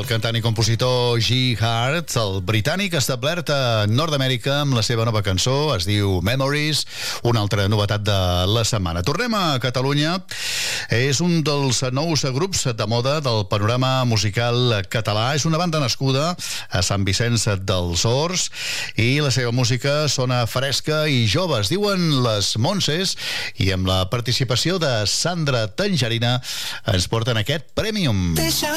cantant i compositor G. Hart, el britànic establert a Nord-Amèrica amb la seva nova cançó, es diu Memories, una altra novetat de la setmana. Tornem a Catalunya. És un dels nous grups de moda del panorama musical català. És una banda nascuda a Sant Vicenç dels Horts i la seva música sona fresca i jove. Es diuen Les Montses i amb la participació de Sandra Tangerina ens porten aquest Premium.